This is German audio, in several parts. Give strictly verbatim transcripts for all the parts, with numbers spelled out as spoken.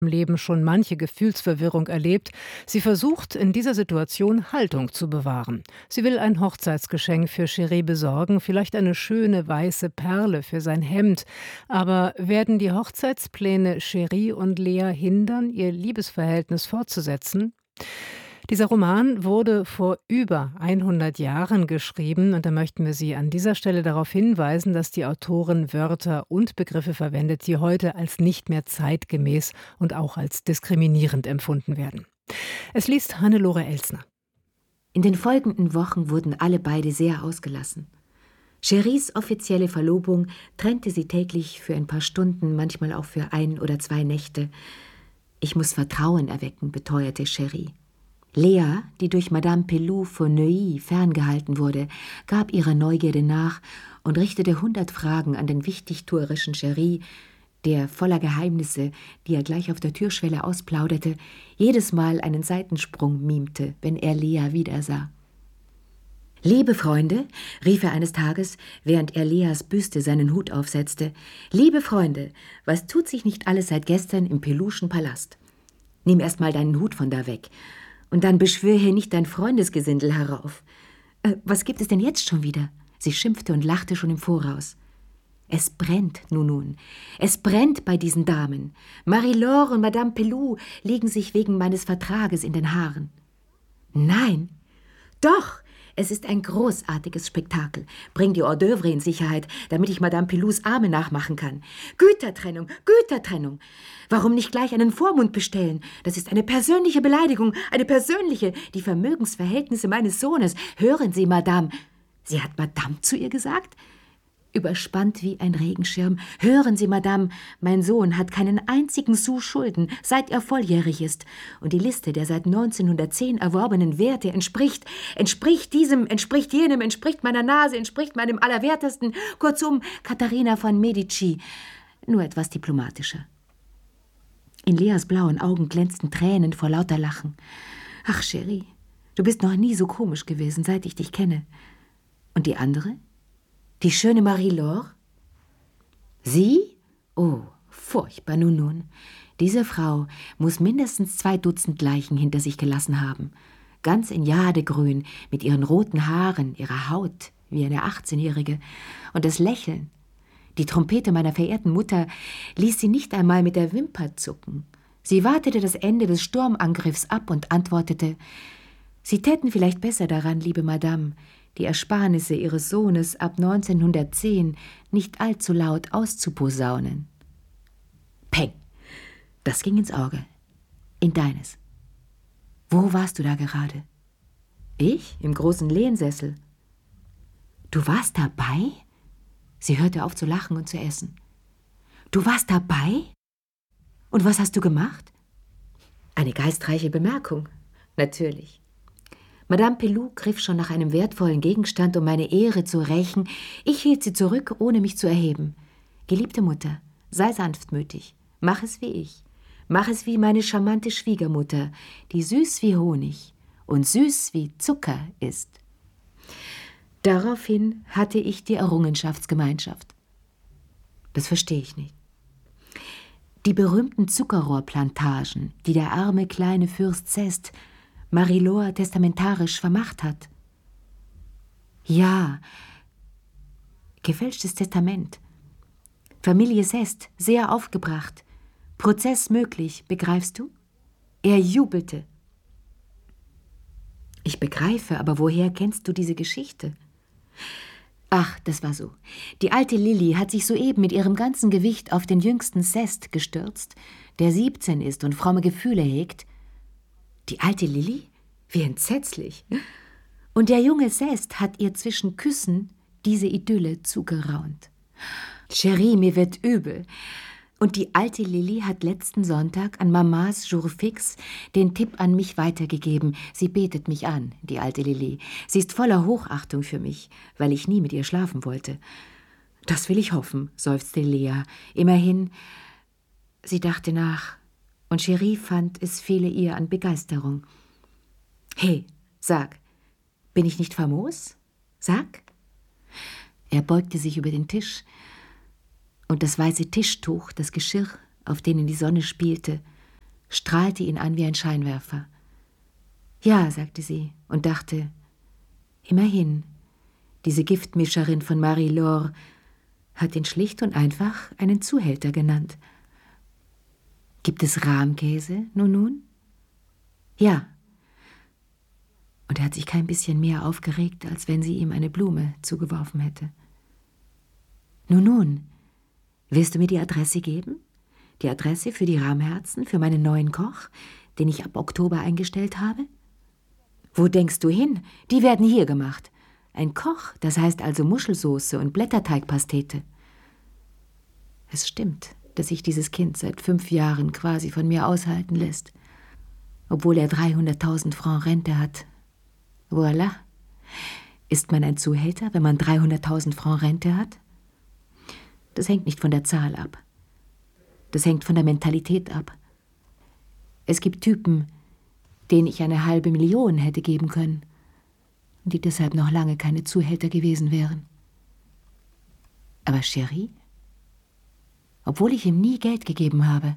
im Leben schon manche Gefühlsverwirrung erlebt. Sie versucht, in dieser Situation Haltung zu bewahren. Sie will ein Hochzeitsgeschenk für Chéri besorgen, vielleicht eine schöne weiße Perle für sein Hemd. Aber werden die Hochzeitspläne Chéri und Lea hindern, ihr Liebesverhältnis fortzusetzen? Dieser Roman wurde vor über hundert Jahren geschrieben und da möchten wir Sie an dieser Stelle darauf hinweisen, dass die Autorin Wörter und Begriffe verwendet, die heute als nicht mehr zeitgemäß und auch als diskriminierend empfunden werden. Es liest Hannelore Elsner. In den folgenden Wochen wurden alle beide sehr ausgelassen. Chéris offizielle Verlobung trennte sie täglich für ein paar Stunden, manchmal auch für ein oder zwei Nächte. Ich muss Vertrauen erwecken, beteuerte Chéri. Lea, die durch Madame Peloux von Neuilly ferngehalten wurde, gab ihrer Neugierde nach und richtete hundert Fragen an den wichtigtuerischen Chéri, der voller Geheimnisse, die er gleich auf der Türschwelle ausplauderte, jedes Mal einen Seitensprung mimte, wenn er Lea wiedersah. »Liebe Freunde«, rief er eines Tages, während er Leas Büste seinen Hut aufsetzte, »liebe Freunde, was tut sich nicht alles seit gestern im Pelouschen Palast? Nimm erst mal deinen Hut von da weg. Und dann beschwör hier nicht dein Freundesgesindel herauf. Äh, was gibt es denn jetzt schon wieder?« Sie schimpfte und lachte schon im Voraus. »Es brennt, nun nun. Es brennt bei diesen Damen. Marie-Laure und Madame Peloux liegen sich wegen meines Vertrages in den Haaren.« »Nein, doch! Es ist ein großartiges Spektakel. Bring die Hors d'oeuvre in Sicherheit, damit ich Madame Pelouxs Arme nachmachen kann. Gütertrennung, Gütertrennung. Warum nicht gleich einen Vormund bestellen? Das ist eine persönliche Beleidigung, eine persönliche. Die Vermögensverhältnisse meines Sohnes. Hören Sie, Madame.« Sie hat Madame zu ihr gesagt? Überspannt wie ein Regenschirm. »Hören Sie, Madame, mein Sohn hat keinen einzigen Sou Schulden, seit er volljährig ist. Und die Liste der seit neunzehnhundertzehn erworbenen Werte entspricht, entspricht diesem, entspricht jenem, entspricht meiner Nase, entspricht meinem Allerwertesten. Kurzum, Katharina von Medici. Nur etwas diplomatischer.« In Leas blauen Augen glänzten Tränen vor lauter Lachen. »Ach, Chéri, du bist noch nie so komisch gewesen, seit ich dich kenne. Und die andere? Die schöne Marie-Laure? Sie? Oh, furchtbar, nun nun. Diese Frau muss mindestens zwei Dutzend Leichen hinter sich gelassen haben. Ganz in Jadegrün, mit ihren roten Haaren, ihrer Haut, wie eine achtzehnjährige. Und das Lächeln. Die Trompete meiner verehrten Mutter ließ sie nicht einmal mit der Wimper zucken. Sie wartete das Ende des Sturmangriffs ab und antwortete: »Sie täten vielleicht besser daran, liebe Madame, die Ersparnisse Ihres Sohnes ab neunzehnhundertzehn nicht allzu laut auszuposaunen.« Peng! Das ging ins Auge. In deines. »Wo warst du da gerade?« »Ich? Im großen Lehnsessel.« »Du warst dabei?« Sie hörte auf zu lachen und zu essen. »Du warst dabei? Und was hast du gemacht?« »Eine geistreiche Bemerkung. Natürlich. Madame Peloux griff schon nach einem wertvollen Gegenstand, um meine Ehre zu rächen. Ich hielt sie zurück, ohne mich zu erheben. Geliebte Mutter, sei sanftmütig. Mach es wie ich. Mach es wie meine charmante Schwiegermutter, die süß wie Honig und süß wie Zucker ist.« Daraufhin hatte ich die Errungenschaftsgemeinschaft. Das verstehe ich nicht. Die berühmten Zuckerrohrplantagen, die der arme kleine Fürst Sest Marie-Laure testamentarisch vermacht hat. Ja, gefälschtes Testament. Familie Sest, sehr aufgebracht. Prozess möglich, begreifst du? Er jubelte. Ich begreife, aber woher kennst du diese Geschichte? Ach, das war so. Die alte Lilli hat sich soeben mit ihrem ganzen Gewicht auf den jüngsten Sest gestürzt, der siebzehn ist und fromme Gefühle hegt. Die alte Lilli? Wie entsetzlich. Und der junge Sest hat ihr zwischen Küssen diese Idylle zugeraunt. Chéri, mir wird übel. Und die alte Lilli hat letzten Sonntag an Mamas Jour fix den Tipp an mich weitergegeben. Sie betet mich an, die alte Lilli. Sie ist voller Hochachtung für mich, weil ich nie mit ihr schlafen wollte. Das will ich hoffen, seufzte Lea. Immerhin, sie dachte nach, und Chéri fand, es fehle ihr an Begeisterung. »Hey, sag, bin ich nicht famos? Sag?« Er beugte sich über den Tisch, und das weiße Tischtuch, das Geschirr, auf denen die Sonne spielte, strahlte ihn an wie ein Scheinwerfer. »Ja«, sagte sie und dachte, »immerhin, diese Giftmischerin von Marie-Laure hat ihn schlicht und einfach einen Zuhälter genannt. Gibt es Rahmkäse, nun nun?« »Ja.« Und er hat sich kein bisschen mehr aufgeregt, als wenn sie ihm eine Blume zugeworfen hätte. »Nun nun, wirst du mir die Adresse geben? Die Adresse für die Rahmherzen, für meinen neuen Koch, den ich ab Oktober eingestellt habe?« »Wo denkst du hin? Die werden hier gemacht. Ein Koch, das heißt also Muschelsoße und Blätterteigpastete.« Es stimmt, dass sich dieses Kind seit fünf Jahren quasi von mir aushalten lässt, obwohl er dreihunderttausend Francs Rente hat. Voilà. Ist man ein Zuhälter, wenn man dreihunderttausend Francs Rente hat? Das hängt nicht von der Zahl ab. Das hängt von der Mentalität ab. Es gibt Typen, denen ich eine halbe Million hätte geben können und die deshalb noch lange keine Zuhälter gewesen wären. Aber Chéri, obwohl ich ihm nie Geld gegeben habe,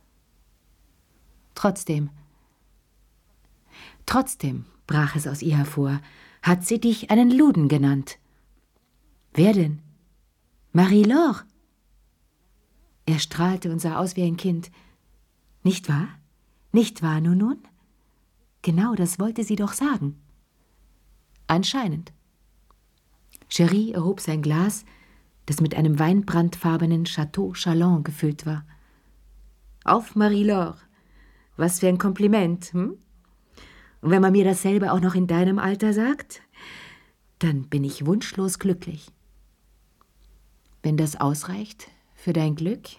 trotzdem, trotzdem, brach es aus ihr hervor, hat sie dich einen Luden genannt. »Wer denn?« »Marie-Laure.« Er strahlte und sah aus wie ein Kind. »Nicht wahr? Nicht wahr, nun nun? Genau das wollte sie doch sagen.« »Anscheinend.« Chéri erhob sein Glas, das mit einem weinbrandfarbenen Chateau Chalon gefüllt war. »Auf, Marie-Laure. Was für ein Kompliment, hm? Und wenn man mir dasselbe auch noch in deinem Alter sagt, dann bin ich wunschlos glücklich. Wenn das ausreicht für dein Glück?«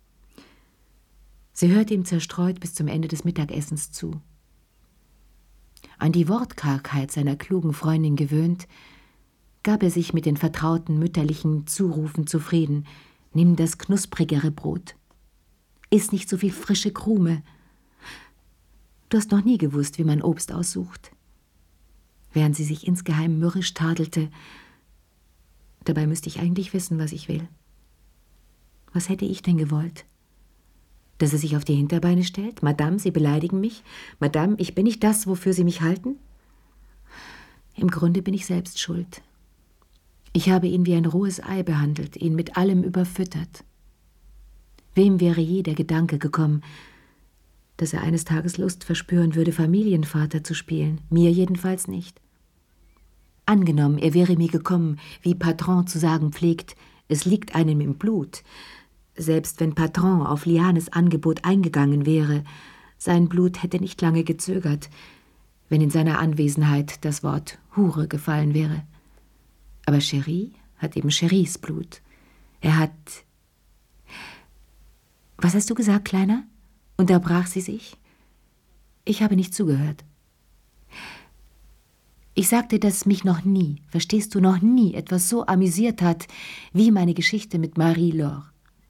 Sie hörte ihm zerstreut bis zum Ende des Mittagessens zu. An die Wortkargheit seiner klugen Freundin gewöhnt, gab er sich mit den vertrauten mütterlichen Zurufen zufrieden. »Nimm das knusprigere Brot. Iss nicht so viel frische Krume. Du hast noch nie gewusst, wie man Obst aussucht.« Während sie sich insgeheim mürrisch tadelte, »Dabei müsste ich eigentlich wissen, was ich will. Was hätte ich denn gewollt? Dass er sich auf die Hinterbeine stellt? Madame, Sie beleidigen mich. Madame, ich bin nicht das, wofür Sie mich halten. Im Grunde bin ich selbst schuld. Ich habe ihn wie ein rohes Ei behandelt, ihn mit allem überfüttert. Wem wäre je der Gedanke gekommen, dass er eines Tages Lust verspüren würde, Familienvater zu spielen? Mir jedenfalls nicht. Angenommen, er wäre mir gekommen, wie Patron zu sagen pflegt, es liegt einem im Blut. Selbst wenn Patron auf Lianes Angebot eingegangen wäre, sein Blut hätte nicht lange gezögert, wenn in seiner Anwesenheit das Wort Hure gefallen wäre. Aber Chéri hat eben Chéris Blut. Er hat... »Was hast du gesagt, Kleiner?« unterbrach sie sich. Ich habe nicht zugehört. Ich sagte, dass mich noch nie, verstehst du, noch nie etwas so amüsiert hat, wie meine Geschichte mit Marie-Laure.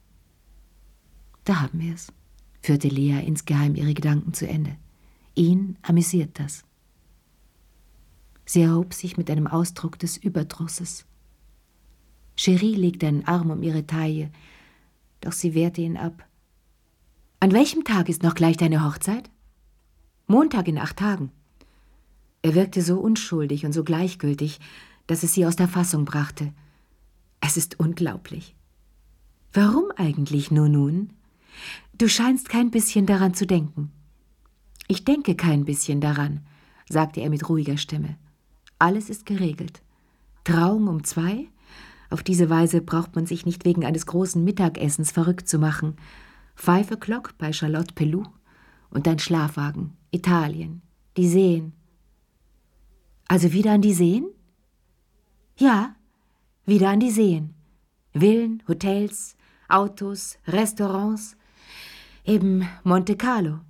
Da haben wir es, führte Lea insgeheim ihre Gedanken zu Ende. Ihn amüsiert das. Sie erhob sich mit einem Ausdruck des Überdrusses. Chéri legte einen Arm um ihre Taille, doch sie wehrte ihn ab. »An welchem Tag ist noch gleich deine Hochzeit?« »Montag in acht Tagen.« Er wirkte so unschuldig und so gleichgültig, dass es sie aus der Fassung brachte. »Es ist unglaublich.« »Warum eigentlich, nun nun? Du scheinst kein bisschen daran zu denken.« »Ich denke kein bisschen daran«, sagte er mit ruhiger Stimme. »Alles ist geregelt. Trauung um zwei? Auf diese Weise braucht man sich nicht wegen eines großen Mittagessens verrückt zu machen. Five o'clock bei Charlotte Pelou und dein Schlafwagen, Italien, die Seen.« »Also wieder an die Seen?« »Ja, wieder an die Seen. Villen, Hotels, Autos, Restaurants, eben Monte Carlo.«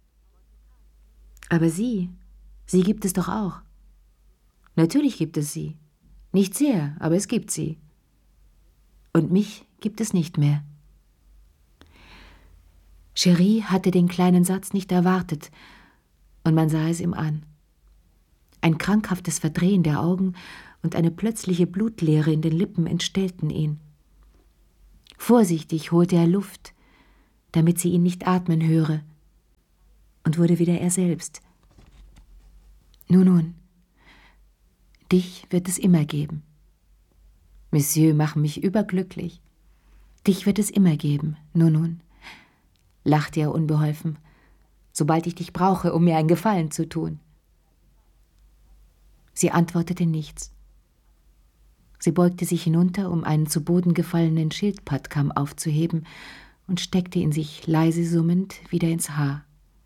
»Aber sie, sie gibt es doch auch.« »Natürlich gibt es sie. Nicht sehr, aber es gibt sie. Und mich gibt es nicht mehr.« Chéri hatte den kleinen Satz nicht erwartet, und man sah es ihm an. Ein krankhaftes Verdrehen der Augen und eine plötzliche Blutleere in den Lippen entstellten ihn. Vorsichtig holte er Luft, damit sie ihn nicht atmen höre. und wurde wieder er selbst. »Nun, nun, dich wird es immer geben. Monsieur machen mich überglücklich. Dich wird es immer geben, nun, nun«, lachte er unbeholfen, »sobald ich dich brauche, um mir einen Gefallen zu tun.« Sie antwortete nichts. Sie beugte sich hinunter, um einen zu Boden gefallenen Schildpattkamm aufzuheben und steckte ihn sich leise summend wieder ins Haar.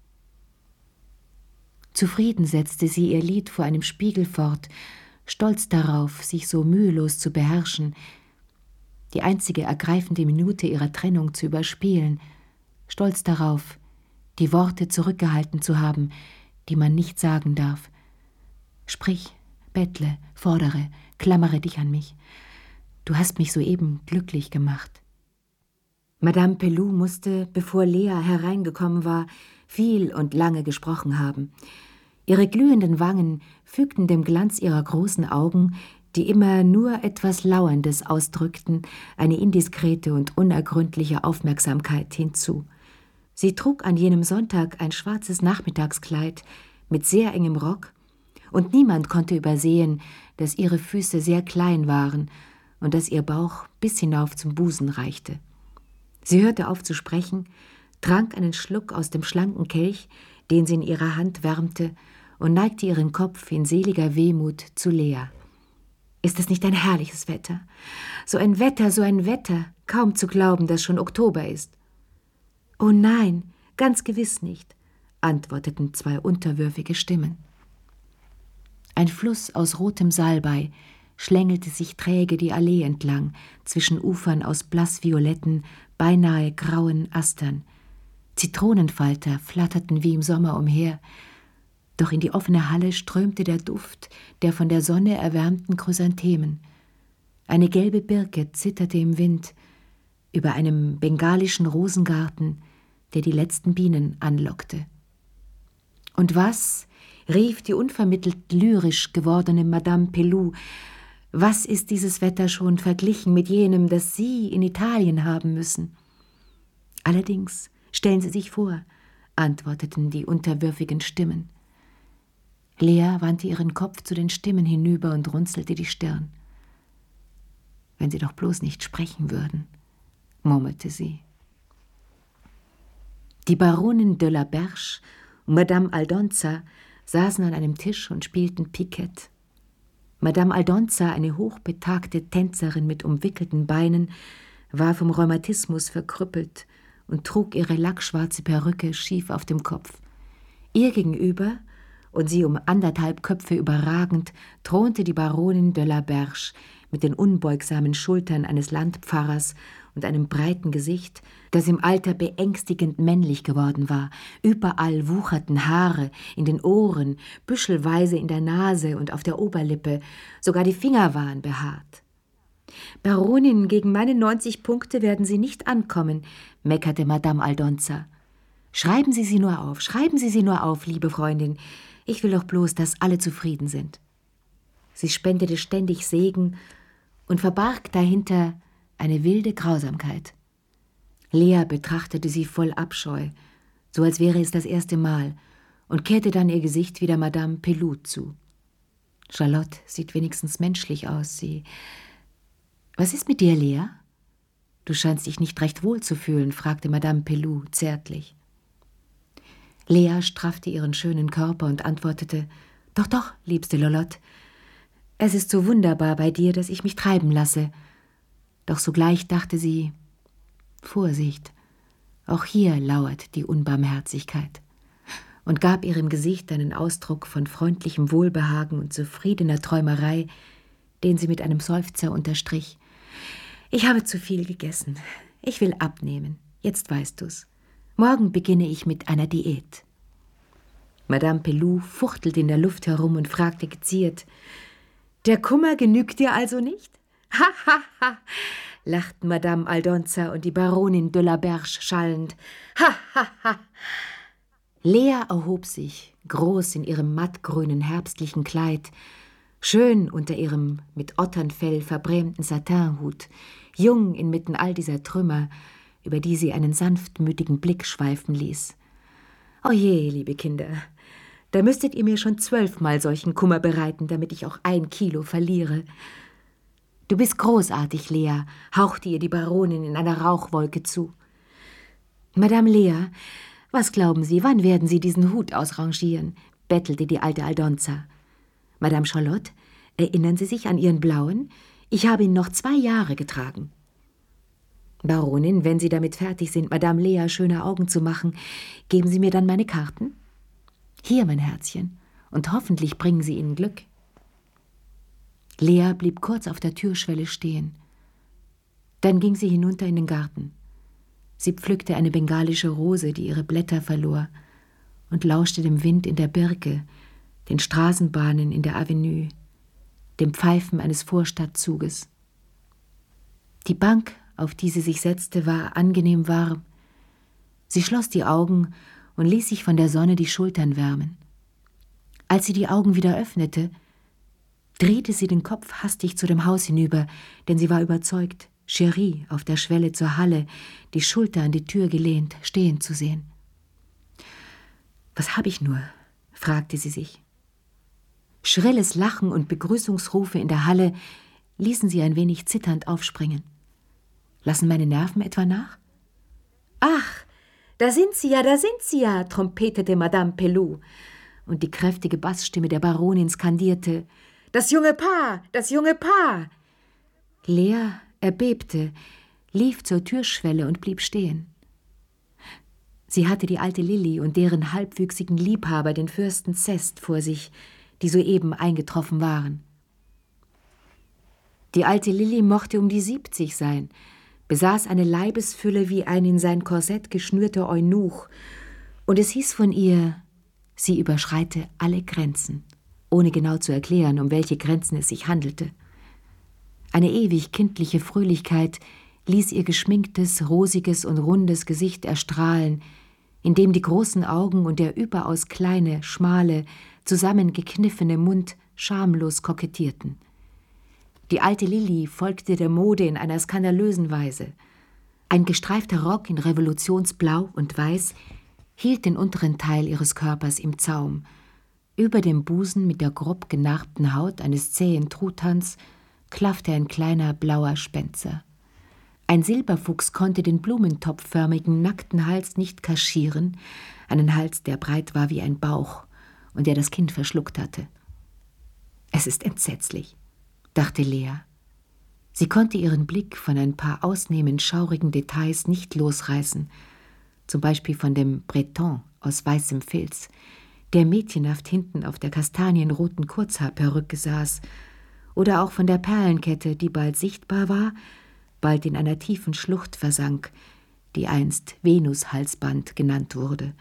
Zufrieden setzte sie ihr Lied vor einem Spiegel fort, stolz darauf, sich so mühelos zu beherrschen, die einzige ergreifende Minute ihrer Trennung zu überspielen, stolz darauf, die Worte zurückgehalten zu haben, die man nicht sagen darf. Sprich, bettle, fordere, klammere dich an mich. Du hast mich soeben glücklich gemacht. Madame Peloux musste, bevor Lea hereingekommen war, viel und lange gesprochen haben. Ihre glühenden Wangen fügten dem Glanz ihrer großen Augen, die immer nur etwas Lauerndes ausdrückten, eine indiskrete und unergründliche Aufmerksamkeit hinzu. Sie trug an jenem Sonntag ein schwarzes Nachmittagskleid mit sehr engem Rock, und niemand konnte übersehen, dass ihre Füße sehr klein waren und dass ihr Bauch bis hinauf zum Busen reichte. Sie hörte auf zu sprechen, trank einen Schluck aus dem schlanken Kelch, den sie in ihrer Hand wärmte, und neigte ihren Kopf in seliger Wehmut zu Lea. »Ist es nicht ein herrliches Wetter? So ein Wetter, so ein Wetter, kaum zu glauben, dass schon Oktober ist.« »Oh nein, ganz gewiss nicht«, antworteten zwei unterwürfige Stimmen. Ein Fluss aus rotem Salbei schlängelte sich träge die Allee entlang, zwischen Ufern aus blassvioletten, beinahe grauen Astern. Zitronenfalter flatterten wie im Sommer umher, doch in die offene Halle strömte der Duft der von der Sonne erwärmten Chrysanthemen. Eine gelbe Birke zitterte im Wind über einem bengalischen Rosengarten, der die letzten Bienen anlockte. »Und was«, rief die unvermittelt lyrisch gewordene Madame Peloux, »was ist dieses Wetter schon verglichen mit jenem, das Sie in Italien haben müssen?« »Allerdings, stellen Sie sich vor«, antworteten die unterwürfigen Stimmen. Lea wandte ihren Kopf zu den Stimmen hinüber und runzelte die Stirn. »Wenn sie doch bloß nicht sprechen würden«, murmelte sie. Die Baronin de la Berche und Madame Aldonza saßen an einem Tisch und spielten Piquet. Madame Aldonza, eine hochbetagte Tänzerin mit umwickelten Beinen, war vom Rheumatismus verkrüppelt und trug ihre lackschwarze Perücke schief auf dem Kopf. Ihr gegenüber, und sie um anderthalb Köpfe überragend, thronte die Baronin de la Berche mit den unbeugsamen Schultern eines Landpfarrers und einem breiten Gesicht, das im Alter beängstigend männlich geworden war. Überall wucherten Haare, in den Ohren, büschelweise in der Nase und auf der Oberlippe, sogar die Finger waren behaart. »Baronin, gegen meine neunzig Punkte werden Sie nicht ankommen«, meckerte Madame Aldonza. »Schreiben Sie sie nur auf, schreiben Sie sie nur auf, liebe Freundin. Ich will doch bloß, dass alle zufrieden sind.« Sie spendete ständig Segen und verbarg dahinter eine wilde Grausamkeit. Lea betrachtete sie voll Abscheu, so als wäre es das erste Mal, und kehrte dann ihr Gesicht wieder Madame Peloux zu. »Charlotte sieht wenigstens menschlich aus, sie... Was ist mit dir, Lea? Du scheinst dich nicht recht wohl zu fühlen«, fragte Madame Peloux zärtlich. Lea straffte ihren schönen Körper und antwortete, »Doch, doch, liebste Lolotte, es ist so wunderbar bei dir, dass ich mich treiben lasse.« Doch sogleich dachte sie, »Vorsicht, auch hier lauert die Unbarmherzigkeit«, und gab ihrem Gesicht einen Ausdruck von freundlichem Wohlbehagen und zufriedener Träumerei, den sie mit einem Seufzer unterstrich. »Ich habe zu viel gegessen. Ich will abnehmen. Jetzt weißt du's. Morgen beginne ich mit einer Diät.« Madame Peloux fuchtelte in der Luft herum und fragte geziert, »Der Kummer genügt dir also nicht?« »Ha, ha, ha«, lachten Madame Aldonza und die Baronin de la Berche schallend. »Ha, ha, ha.« Lea erhob sich, groß in ihrem mattgrünen herbstlichen Kleid, schön unter ihrem mit Otternfell verbrämten Satinhut, jung inmitten all dieser Trümmer, über die sie einen sanftmütigen Blick schweifen ließ. Oje, liebe Kinder, da müsstet ihr mir schon zwölfmal solchen Kummer bereiten, damit ich auch ein Kilo verliere. »Du bist großartig, Lea«, hauchte ihr die Baronin in einer Rauchwolke zu. »Madame Lea, was glauben Sie, wann werden Sie diesen Hut ausrangieren?« bettelte die alte Aldonza. »Madame Charlotte, erinnern Sie sich an Ihren blauen? Ich habe ihn noch zwei Jahre getragen.« »Baronin, wenn Sie damit fertig sind, Madame Lea schöne Augen zu machen, geben Sie mir dann meine Karten?« »Hier, mein Herzchen, und hoffentlich bringen Sie Ihnen Glück.« Lea blieb kurz auf der Türschwelle stehen. Dann ging sie hinunter in den Garten. Sie pflückte eine bengalische Rose, die ihre Blätter verlor, und lauschte dem Wind in der Birke, den Straßenbahnen in der Avenue, dem Pfeifen eines Vorstadtzuges. Die Bank, auf die sie sich setzte, war angenehm warm. Sie schloss die Augen und ließ sich von der Sonne die Schultern wärmen. Als sie die Augen wieder öffnete, drehte sie den Kopf hastig zu dem Haus hinüber, denn sie war überzeugt, Chérie auf der Schwelle zur Halle, die Schulter an die Tür gelehnt, stehen zu sehen. »Was hab ich nur?« fragte sie sich. Schrilles Lachen und Begrüßungsrufe in der Halle ließen sie ein wenig zitternd aufspringen. »Lassen meine Nerven etwa nach?« »Ach, da sind Sie ja, da sind Sie ja«, trompetete Madame Pelou, und die kräftige Bassstimme der Baronin skandierte: »Das junge Paar, das junge Paar!« Lea erbebte, lief zur Türschwelle und blieb stehen. Sie hatte die alte Lilli und deren halbwüchsigen Liebhaber, den Fürsten Zest, vor sich, die soeben eingetroffen waren. Die alte Lilli mochte um die siebzig sein, besaß eine Leibesfülle wie ein in sein Korsett geschnürter Eunuch, und es hieß von ihr, sie überschreite alle Grenzen, ohne genau zu erklären, um welche Grenzen es sich handelte. Eine ewig kindliche Fröhlichkeit ließ ihr geschminktes, rosiges und rundes Gesicht erstrahlen, in dem die großen Augen und der überaus kleine, schmale, zusammengekniffene Mund schamlos kokettierten. Die alte Lilli folgte der Mode in einer skandalösen Weise. Ein gestreifter Rock in Revolutionsblau und Weiß hielt den unteren Teil ihres Körpers im Zaum. Über dem Busen mit der grob genarbten Haut eines zähen Truthahns klaffte ein kleiner blauer Spenzer. Ein Silberfuchs konnte den blumentopfförmigen, nackten Hals nicht kaschieren, einen Hals, der breit war wie ein Bauch und der das Kind verschluckt hatte. »Es ist entsetzlich«, dachte Lea. Sie konnte ihren Blick von ein paar ausnehmend schaurigen Details nicht losreißen, zum Beispiel von dem Breton aus weißem Filz, der mädchenhaft hinten auf der kastanienroten Kurzhaarperücke saß, oder auch von der Perlenkette, die bald sichtbar war, bald in einer tiefen Schlucht versank, die einst Venushalsband genannt wurde.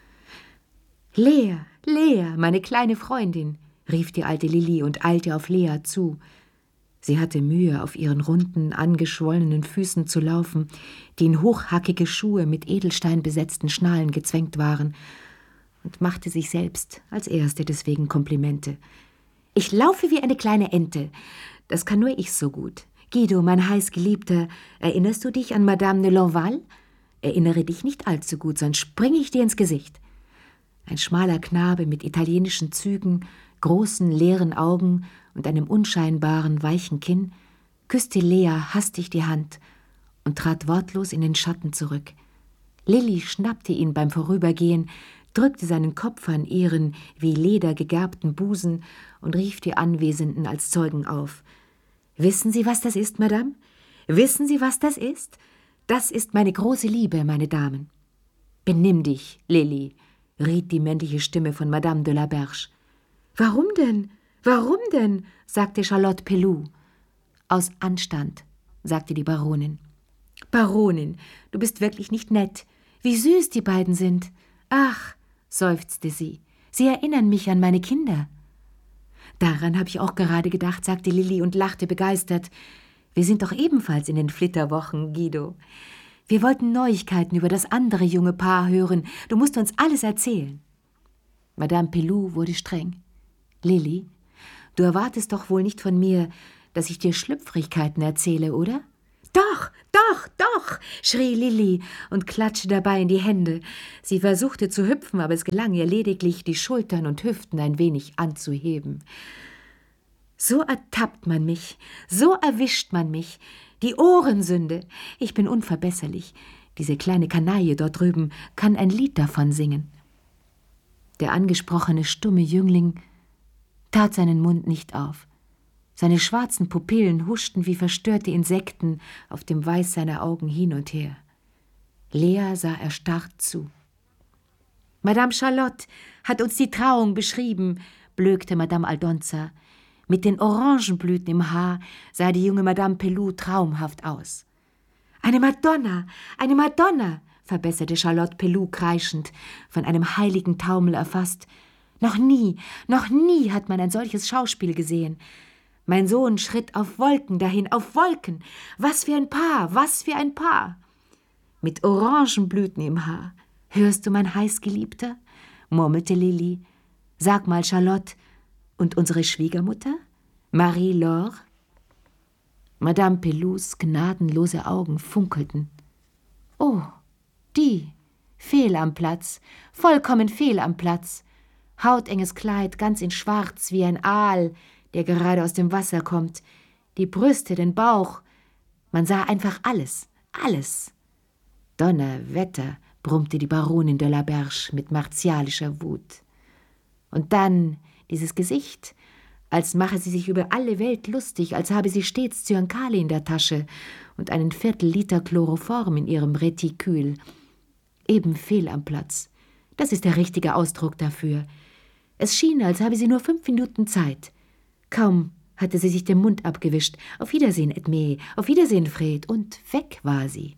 »Lea, Lea, meine kleine Freundin«, rief die alte Lilli und eilte auf Lea zu. Sie hatte Mühe, auf ihren runden, angeschwollenen Füßen zu laufen, die in hochhackige Schuhe mit edelsteinbesetzten Schnallen gezwängt waren, und machte sich selbst als Erste deswegen Komplimente. »Ich laufe wie eine kleine Ente. Das kann nur ich so gut. Guido, mein heißgeliebter, erinnerst du dich an Madame de Lonval? Erinnere dich nicht allzu gut, sonst springe ich dir ins Gesicht.« Ein schmaler Knabe mit italienischen Zügen, großen, leeren Augen und einem unscheinbaren, weichen Kinn küsste Lea hastig die Hand und trat wortlos in den Schatten zurück. Lilli schnappte ihn beim Vorübergehen, drückte seinen Kopf an ihren wie Leder gegerbten Busen und rief die Anwesenden als Zeugen auf. »Wissen Sie, was das ist, Madame? Wissen Sie, was das ist? Das ist meine große Liebe, meine Damen.« »Benimm dich, Lilli«, riet die männliche Stimme von Madame de la Berge. »Warum denn? Warum denn?« sagte Charlotte Pelou. »Aus Anstand«, sagte die Baronin. »Baronin, du bist wirklich nicht nett. Wie süß die beiden sind. Ach«, seufzte sie, »sie erinnern mich an meine Kinder.« »Daran habe ich auch gerade gedacht«, sagte Lilli und lachte begeistert. »Wir sind doch ebenfalls in den Flitterwochen, Guido. Wir wollten Neuigkeiten über das andere junge Paar hören. Du musst uns alles erzählen.« Madame Pelou wurde streng. »Lilli, du erwartest doch wohl nicht von mir, dass ich dir Schlüpfrigkeiten erzähle, oder? Doch, doch, doch, schrie Lilli und klatschte dabei in die Hände. Sie versuchte zu hüpfen, aber es gelang ihr lediglich, die Schultern und Hüften ein wenig anzuheben. So ertappt man mich, so erwischt man mich. Die Ohrensünde. Ich bin unverbesserlich. Diese kleine Kanaille dort drüben kann ein Lied davon singen. Der angesprochene stumme Jüngling tat seinen Mund nicht auf. Seine schwarzen Pupillen huschten wie verstörte Insekten auf dem Weiß seiner Augen hin und her. Lea sah erstarrt zu. »Madame Charlotte hat uns die Trauung beschrieben«, blökte Madame Aldonza. Mit den Orangenblüten im Haar sah die junge Madame Peloux traumhaft aus. »Eine Madonna, eine Madonna«, verbesserte Charlotte Peloux kreischend, von einem heiligen Taumel erfasst. »Noch nie, noch nie hat man ein solches Schauspiel gesehen. Mein Sohn schritt auf Wolken dahin, auf Wolken. Was für ein Paar, was für ein Paar!« »Mit Orangenblüten im Haar. Hörst du, mein Heißgeliebter?«, murmelte Lilli. »Sag mal, Charlotte, und unsere Schwiegermutter? Marie-Laure?« Madame Pelouxs gnadenlose Augen funkelten. »Oh, die, fehl am Platz, vollkommen fehl am Platz. Hautenges Kleid, ganz in Schwarz, wie ein Aal, der gerade aus dem Wasser kommt. Die Brüste, den Bauch. Man sah einfach alles, alles.« »Donnerwetter«, brummte die Baronin de la Berge mit martialischer Wut. Und dann dieses Gesicht, als mache sie sich über alle Welt lustig, als habe sie stets Zyankali in der Tasche und einen Viertel-Liter Chloroform in ihrem Retikül. Eben fehl am Platz. Das ist der richtige Ausdruck dafür. Es schien, als habe sie nur fünf Minuten Zeit. Kaum hatte sie sich den Mund abgewischt. Auf Wiedersehen, Edmé, auf Wiedersehen, Fred. Und weg war sie.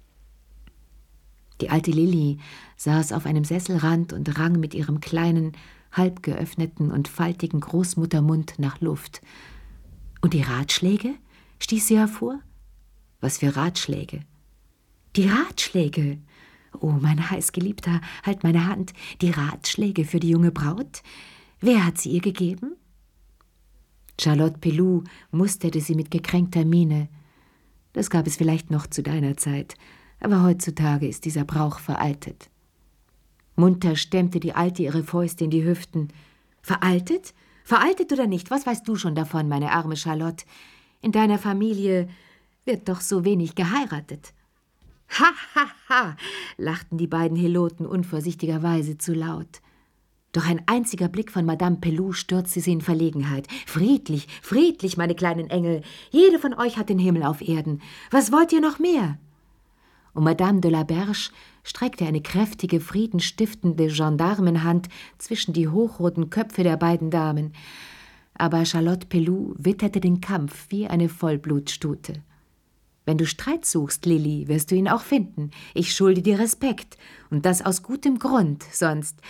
Die alte Lilli saß auf einem Sesselrand und rang mit ihrem kleinen, halb geöffneten und faltigen Großmuttermund nach Luft. »Und die Ratschläge?« stieß sie hervor. »Was für Ratschläge?« »Die Ratschläge! Oh, mein Heißgeliebter, halt meine Hand. Die Ratschläge für die junge Braut? Wer hat sie ihr gegeben?« Charlotte Peloux musterte sie mit gekränkter Miene. »Das gab es vielleicht noch zu deiner Zeit, aber heutzutage ist dieser Brauch veraltet.« Munter stemmte die Alte ihre Fäuste in die Hüften. »Veraltet? Veraltet oder nicht? Was weißt du schon davon, meine arme Charlotte? In deiner Familie wird doch so wenig geheiratet.« »Ha, ha, ha«, lachten die beiden Heloten unvorsichtigerweise zu laut. Doch ein einziger Blick von Madame Peloux stürzte sie in Verlegenheit. »Friedlich, friedlich, meine kleinen Engel. Jede von euch hat den Himmel auf Erden. Was wollt ihr noch mehr?« Und Madame de la Berge streckte eine kräftige, friedenstiftende Gendarmenhand zwischen die hochroten Köpfe der beiden Damen. Aber Charlotte Peloux witterte den Kampf wie eine Vollblutstute. »Wenn du Streit suchst, Lilli, wirst du ihn auch finden. Ich schulde dir Respekt, und das aus gutem Grund, sonst...«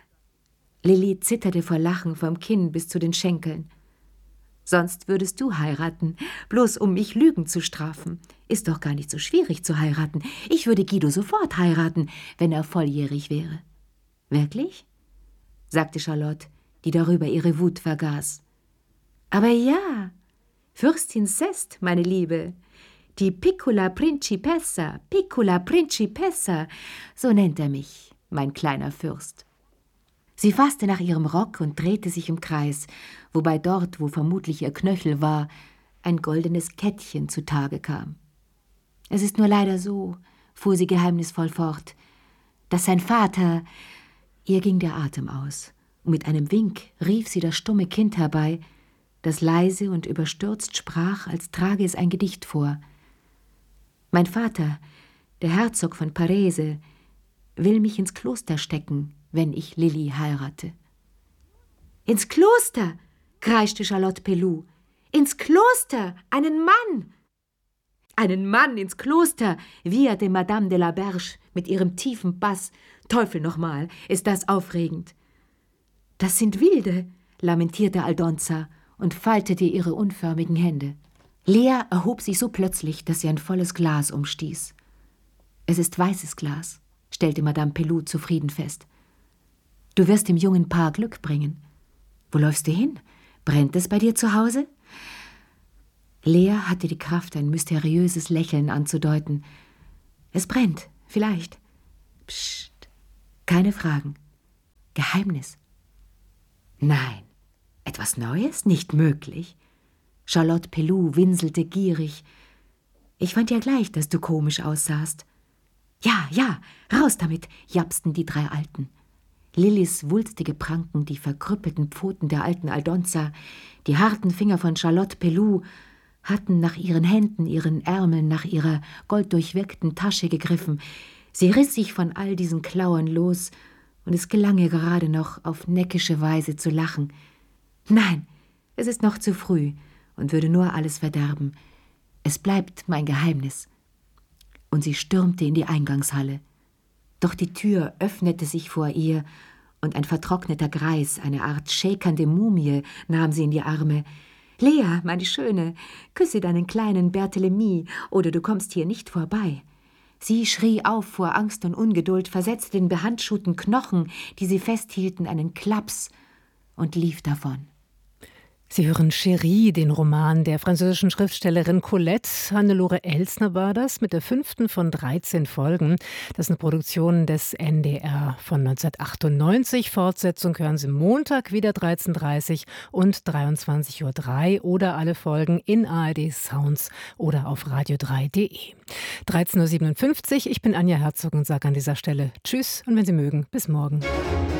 Lilli zitterte vor Lachen vom Kinn bis zu den Schenkeln. »Sonst würdest du heiraten, bloß um mich Lügen zu strafen. Ist doch gar nicht so schwierig zu heiraten. Ich würde Guido sofort heiraten, wenn er volljährig wäre.« »Wirklich?« sagte Charlotte, die darüber ihre Wut vergaß. »Aber ja, Fürstin Sest, meine Liebe, die Piccola Principessa, Piccola Principessa, so nennt er mich, mein kleiner Fürst.« Sie fasste nach ihrem Rock und drehte sich im Kreis, wobei dort, wo vermutlich ihr Knöchel war, ein goldenes Kettchen zutage kam. »Es ist nur leider so«, fuhr sie geheimnisvoll fort, »dass sein Vater...« Ihr ging der Atem aus, und mit einem Wink rief sie das stumme Kind herbei, das leise und überstürzt sprach, als trage es ein Gedicht vor. »Mein Vater, der Herzog von Parese, will mich ins Kloster stecken, wenn ich Lilli heirate.« »Ins Kloster«, kreischte Charlotte Peloux. »Ins Kloster, einen Mann!« »Einen Mann ins Kloster«, wieherte Madame de la Berge mit ihrem tiefen Bass. »Teufel nochmal, ist das aufregend!« »Das sind Wilde«, lamentierte Aldonza und faltete ihre unförmigen Hände. Lea erhob sich so plötzlich, dass sie ein volles Glas umstieß. »Es ist weißes Glas«, stellte Madame Peloux zufrieden fest. »Du wirst dem jungen Paar Glück bringen. Wo läufst du hin? Brennt es bei dir zu Hause?« Lea hatte die Kraft, ein mysteriöses Lächeln anzudeuten. »Es brennt, vielleicht.« »Psst, keine Fragen. Geheimnis.« »Nein, etwas Neues? Nicht möglich.« Charlotte Pelou winselte gierig. »Ich fand ja gleich, dass du komisch aussahst.« »Ja, ja, raus damit«, japsten die drei Alten. Lillys wulstige Pranken, die verkrüppelten Pfoten der alten Aldonza, die harten Finger von Charlotte Pelou hatten nach ihren Händen, ihren Ärmeln, nach ihrer golddurchwirkten Tasche gegriffen. Sie riss sich von all diesen Klauern los, und es gelang ihr gerade noch, auf neckische Weise zu lachen. »Nein, es ist noch zu früh und würde nur alles verderben. Es bleibt mein Geheimnis.« Und sie stürmte in die Eingangshalle. Doch die Tür öffnete sich vor ihr, und ein vertrockneter Greis, eine Art schäkernde Mumie, nahm sie in die Arme. »Lea, meine Schöne, küsse deinen kleinen Berthelemy, oder du kommst hier nicht vorbei.« Sie schrie auf vor Angst und Ungeduld, versetzte den behandschuhten Knochen, die sie festhielten, einen Klaps und lief davon. Sie hören Chérie, den Roman der französischen Schriftstellerin Colette. Hannelore Elsner war das, mit der fünften von dreizehn Folgen. Das ist eine Produktion des N D R von neunzehnhundertachtundneunzig. Fortsetzung hören Sie Montag wieder dreizehn Uhr dreißig und dreiundzwanzig Uhr drei oder alle Folgen in A R D Sounds oder auf radio drei punkt de. dreizehn Uhr siebenundfünfzig, ich bin Anja Herzog und sage an dieser Stelle Tschüss und wenn Sie mögen, bis morgen.